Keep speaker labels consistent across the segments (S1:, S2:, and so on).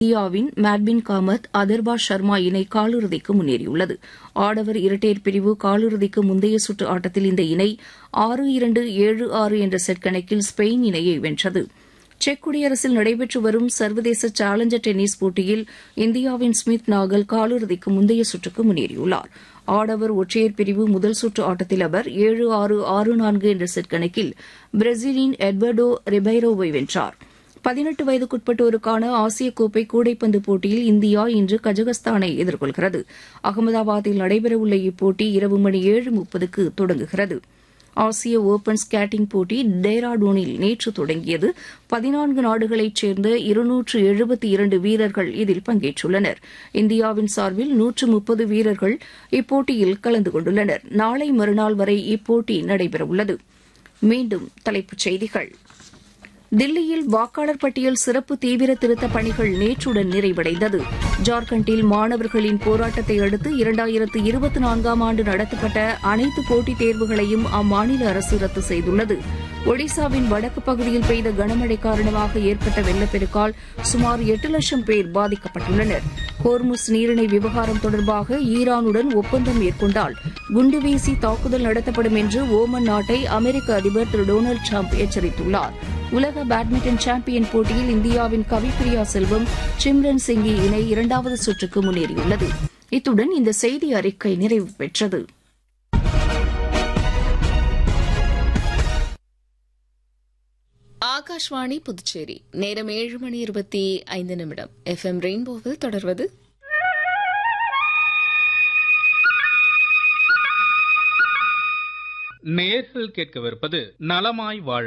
S1: இந்தியாவின் மேட்பின் காமத் அதர்வா சர்மா இணை காலிறுதிக்கு முன்னேறியுள்ளது. ஆடவர் இரட்டையர் பிரிவு காலிறுதிக்கு முந்தைய சுற்று ஆட்டத்தில் இந்த இணை 6-2, 7-6 என்ற செட் கணக்கில் ஸ்பெயின் இணையை வென்றது. செக் குடியரசில் நடைபெற்று வரும் சர்வதேச சேலஞ்சர் டென்னிஸ் போட்டியில் இந்தியாவின் ஸ்மித் நாகல் காலிறுதிக்கு முந்தைய சுற்றுக்கு முன்னேறியுள்ளார். ஆடவர் ஒற்றையர் பிரிவு முதல் சுற்று ஆட்டத்தில் அவர் 7-6, 6-4 என்ற செட் கணக்கில் பிரேசிலின் எட்வர்டோ ரிபைரோவை வென்றார். 18 வயதுக்குட்பட்டோருக்கான ஆசிய கோப்பை கூடைப்பந்து போட்டியில் இந்தியா இன்று கஜகஸ்தானை எதிர்கொள்கிறது. அகமதாபாத்தில் நடைபெறவுள்ள இப்போட்டி இரவு மணி 7:30க்கு தொடங்குகிறது. ஆசிய ஓபன் ஸ்கேட்டிங் போட்டி டேராடூனில் நேற்று தொடங்கியது. 14 நாடுகளைச் சேர்ந்த 272 வீரர்கள் இதில் பங்கேற்றுள்ளனர். இந்தியாவின் சார்பில் 130 வீரர்கள் இப்போட்டியில் கலந்து கொண்டுள்ளனர். நாளை மறுநாள் வரை இப்போட்டி நடைபெறவுள்ளது. மீண்டும் தலைப்புச் செய்திகள். தில்லியில் வாக்காளர் பட்டியல் சிறப்பு தீவிர திருத்தப் பணிகள் நேற்றுடன் நிறைவடைந்தது. ஜார்க்கண்டில் மாணவர்களின் போராட்டத்தை அடுத்து 2024ஆம் ஆண்டு நடத்தப்பட்ட அனைத்து போட்டித் தேர்வுகளையும் அம்மாநில அரசு ரத்து செய்துள்ளது. ஒடிசாவின் வடக்கு பகுதியில் பெய்த கனமழை காரணமாக ஏற்பட்ட வெள்ளப்பெருக்கால் சுமார் 8 லட்சம் பேர் பாதிக்கப்பட்டுள்ளனர். ஹோர்முஸ் நீரிணை விவகாரம் தொடர்பாக ஈரானுடன் ஒப்பந்தம் மேற்கொண்டால் குண்டுவீசி தாக்குதல் நடத்தப்படும் என்று ஓமன் நாட்டை அமெரிக்க அதிபர் திரு டொனால்டு டிரம்ப் எச்சரித்துள்ளார். உலக பேட்மிண்டன் சாம்பியன் போட்டியில் இந்தியாவின் கவிப்பிரியா செல்வம், சிம்ரன் சிங்கி இணை 2வது சுற்றுக்கு முன்னேறியுள்ளது. இத்துடன் இந்த செய்தி அறிக்கை நிறைவு பெற்றது.
S2: ஆகாஷ்வாணி புதுச்சேரி. நேரம் 7:25 FM ரெயின்போவில் தொடர்வது
S3: நேயர்கள் கேட்கவிருப்பது நலமாய் வாழ.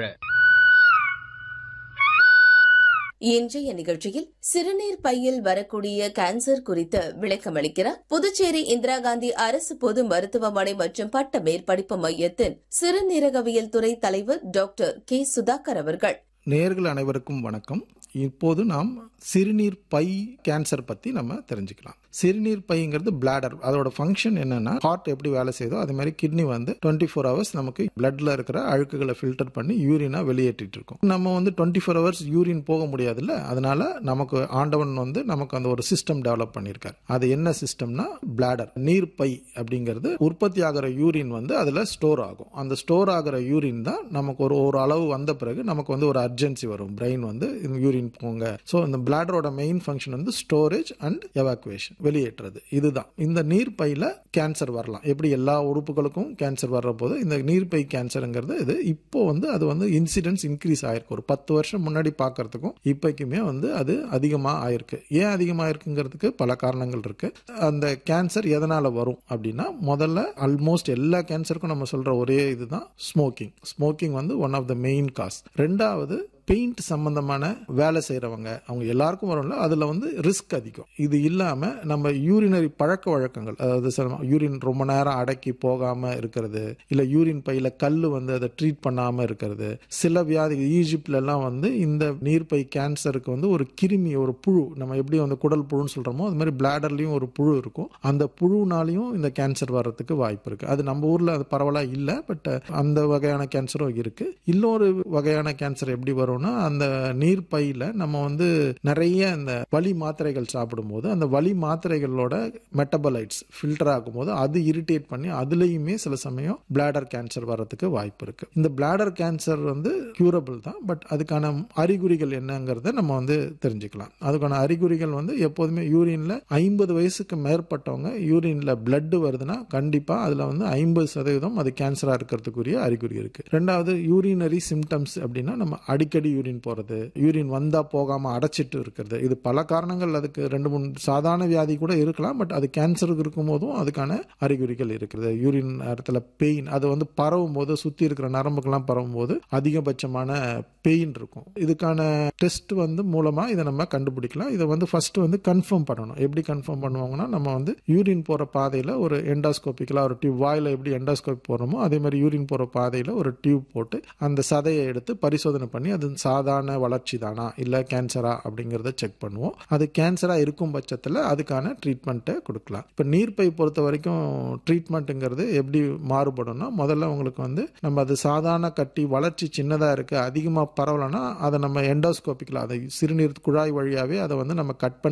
S4: இன்றைய நிகழ்ச்சியில் சிறுநீர் பையில் வரக்கூடிய கேன்சர் குறித்து விளக்கமளிக்கிறார் புதுச்சேரி இந்திரா காந்தி அரசு பொது மருத்துவமனை மற்றும் பட்ட மேற்படிப்பு மையத்தின் சிறுநீரகவியல் துறை தலைவர் டாக்டர் கே சுதாகர் அவர்கள்.
S5: நேயர்கள் அனைவருக்கும் வணக்கம். இப்போது நாம் சிறுநீர் பை கேன்சர் பத்தி நம்ம தெரிஞ்சுக்கலாம். சிறுநீர் பைங்கிறது பிளாடர். அதோட ஃபங்க்ஷன் என்னன்னா, ஹார்ட் எப்படி வேலை செய்தோ அதே மாதிரி கிட்னி வந்து 24 ஹவர்ஸ் நமக்கு பிளட்ல இருக்கிற அழுக்குகளை ஃபில்டர் பண்ணி யூரினா வெளியேற்றிட்டு இருக்கும். நம்ம வந்து 24 ஹவர்ஸ் யூரின் போக முடியாதுல்ல, அதனால நமக்கு ஆண்டவன் வந்து நமக்கு அந்த ஒரு சிஸ்டம் டெவலப் பண்ணியிருக்காரு. அது என்ன சிஸ்டம்னா பிளாடர். நீர் பை அப்படிங்கிறது உற்பத்தி ஆகிற யூரின் வந்து அதுல ஸ்டோர் ஆகும். அந்த ஸ்டோர் ஆகிற யூரின் தான் நமக்கு ஒரு அளவு வந்த பிறகு நமக்கு வந்து ஒரு அர்ஜென்சி வரும். பிரெயின் வந்து யூரின் போங்க. ஸோ இந்த பிளாடரோட மெயின் ஃபங்க்ஷன் வந்து ஸ்டோரேஜ் அண்ட் எவாக்குவேஷன், வெளியேற்றது. இதுதான். இந்த நீர்ப்பையில கேன்சர் வரலாம். எப்படி எல்லா உறுப்புகளுக்கும் கேன்சர் வர்ற போது இந்த நீர்ப்பை கேன்சருங்கிறது இது இப்போ வந்து அது வந்து இன்சிடென்ஸ் இன்க்ரீஸ் ஆயிருக்கு. ஒரு 10 வருஷம் முன்னாடி பார்க்கறதுக்கும் இப்போக்குமே வந்து அது அதிகமாக ஆயிருக்கு. ஏன் அதிகமாக இருக்குங்கிறதுக்கு பல காரணங்கள் இருக்கு. அந்த கேன்சர் எதனால வரும் அப்படின்னா, முதல்ல ஆல்மோஸ்ட் எல்லா கேன்சருக்கும் நம்ம சொல்ற ஒரே இதுதான் ஸ்மோக்கிங். ஸ்மோக்கிங் வந்து one of the main cos. ரெண்டாவது பெயிண்ட் சம்பந்தமான வேலை செய்யறவங்க, அவங்க எல்லாருக்கும் வரும்ல, அதுல வந்து ரிஸ்க் அதிகம். இது இல்லாம நம்ம யூரினரி பழக்க வழக்கங்கள், அதாவது யூரின் ரொம்ப நேரம் அடக்கி போகாம இருக்கிறது, இல்ல யூரின் பையில கல்லு வந்து அதை ட்ரீட் பண்ணாம இருக்கிறது. சில வியாதி ஈஜிப்ட்ல எல்லாம் வந்து இந்த நீர்ப்பை கேன்சருக்கு வந்து ஒரு கிருமி, ஒரு புழு, நம்ம எப்படி வந்து குடல் புழுன்னு சொல்றோமோ அது மாதிரி பிளாடர்லயும் ஒரு புழு இருக்கும். அந்த புழுனாலையும் இந்த கேன்சர் வர்றதுக்கு வாய்ப்பு இருக்கு. அது நம்ம ஊர்ல அது பரவலா இல்ல, பட் அந்த வகையான கேன்சரும் இருக்கு. இன்னொரு வகையான கேன்சர் எப்படி வரும், அந்த நீர் பையில நம்ம வந்து நிறைய இந்த வலி மாத்திரைகள் சாப்பிடும்போது அந்த வலி மாத்திரைகளோட மெட்டபலைட்ஸ் ஃபில்டர் ஆகும்போது அது இரிட்டேட் பண்ணி அதுலயுமே சில சமயம் பிளாடர் கேன்சர் வர்றதுக்கு வாய்ப்பு இருக்கு. இந்த பிளாடர் கேன்சர் வந்து கியூரபிள் தான், பட் அதுக்கான அறிகுறிகள் என்னங்கிறத நம்ம வந்து தெரிஞ்சுக்கலாம். அதுக்கான அறிகுறிகள் வந்து எப்போதுமே யூரின்ல 50 வயசுக்கு மேற்பட்டவங்க யூரின்ல பிளட் வருதுன்னா கண்டிப்பா அதுல வந்து 50% அது கேன்சரா இருக்கிறதுக்குரிய அறிகுறி இருக்கு. ரெண்டாவது யூரினரி சிம்டம்ஸ் அப்படின்னா, நம்ம அடிக்கடி யூரின் போறது, யூரின் வந்தா போகாம அடைச்சிட்டு இருக்கிறது. இது பல காரணங்கள், அதுக்கு 2-3 சாதாரண வியாதி கூட இருக்கலாம், பட் அது கேன்சருக்கு இருக்கும் போதும் அதுக்கான அறிகுறிகள் இருக்கிறது. யூரின் இடத்துல பெயின், அது வந்து பரவும் போது சுத்தி இருக்கிற நரம்புக்கெல்லாம் பரவும் போது அதிகபட்சமான பெயின் இருக்கும். இதுக்கான டெஸ்ட் வந்து மூலமா இதை நம்ம கண்டுபிடிக்கலாம். இதை வந்து ஃபர்ஸ்ட் வந்து கன்ஃபார்ம் பண்ணணும். எப்படி கன்ஃபார்ம் பண்ணுவாங்கன்னா, நம்ம வந்து யூரின் போற பாதையில ஒரு எண்டாஸ்கோபிக்கலா ஒரு டியூப், வாயில எப்படி எண்டாஸ்கோபி போடுறோமோ அதே மாதிரி யூரின் போற பாதையில ஒரு டியூப் போட்டு அந்த சதையை எடுத்து பரிசோதனை பண்ணி அது சாதாரண வளர்ச்சி தானா இல்லை கேன்சரா அப்படிங்கிறத செக் பண்ணுவோம். அது கேன்சரா இருக்கும் பட்சத்தில் அதுக்கான ட்ரீட்மெண்ட்டை கொடுக்கலாம். இப்போ நீர்ப்பை பொறுத்த வரைக்கும் ட்ரீட்மெண்ட்டுங்கிறது எப்படி மாறுபடும்னா, முதல்ல உங்களுக்கு நம்ம அது சாதாரண கட்டி வளர்ச்சி சின்னதாக இருக்குது, அதிகமாக பரவலைன்னா அதை நம்ம எண்டோஸ்கோபிக்கில் அதை சிறுநீர் குழாய் வழியாகவே அதை நம்ம கட் பண்ணி